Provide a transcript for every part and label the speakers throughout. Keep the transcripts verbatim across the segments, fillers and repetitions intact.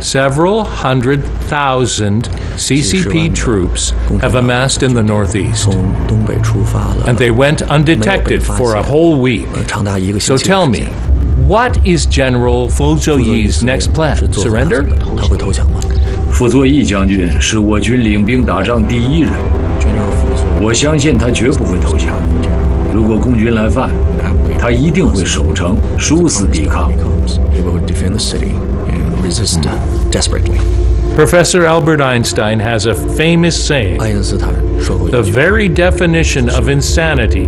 Speaker 1: Several hundred thousand C C P troops have amassed in the Northeast, and they went undetected for a whole week. So tell me, what is General Fu Zouyi's next plan? Surrender?
Speaker 2: 傅作义将军是我军领兵打仗第一人，我相信他绝不会投降。如果共军来犯，他一定会守城，殊死抵抗。
Speaker 1: Professor Albert Einstein has a famous saying: the very definition of insanity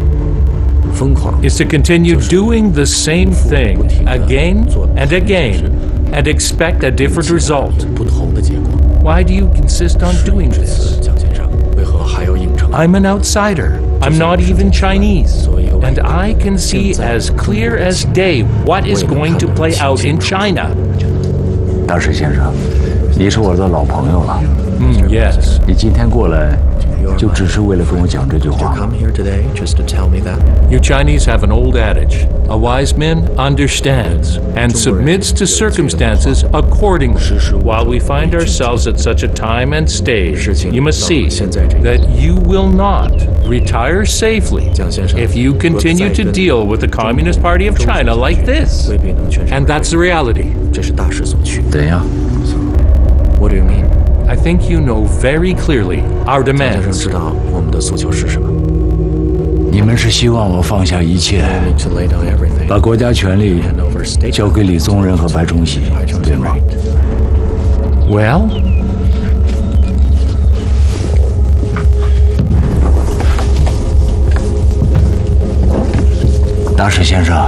Speaker 1: is to continue doing the same thing again and again and expect a different result. Why do you insist on doing this? I'm an outsider. I'm not even Chinese. And I can see as clear as day what is going to play out in China.
Speaker 2: 大石先生，你是我的老朋友了。
Speaker 1: Mm, yes.
Speaker 2: 你今天过来，就只是为了跟我讲这句话吗？
Speaker 1: You Chinese have an old adage: a wise man understands and submits to circumstances accordingly. While we find ourselves at such a time and stage, you must see that you will not retire safely if you continue to deal with the Communist Party of China like this. And that's the reality.
Speaker 2: 怎样？
Speaker 3: What do you mean?
Speaker 1: I think you know very clearly our demands.
Speaker 3: 知道我们的诉求是什么？
Speaker 2: 你们是希望我放下一切，把国家权力交给李宗仁和白崇禧，对吗？
Speaker 1: Well,
Speaker 2: 大石先生，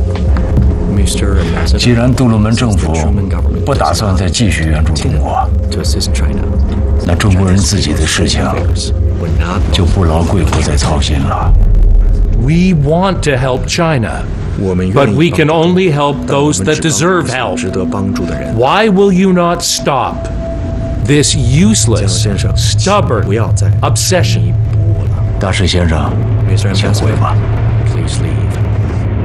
Speaker 2: 既然杜鲁门政府不打算再继续援助中国，那中国人自己的事情就不劳贵国再操心了。
Speaker 1: we want to help China, but we can only help those that deserve help. Why will you not stop this useless, stubborn obsession?
Speaker 2: 大石先生，请回吧。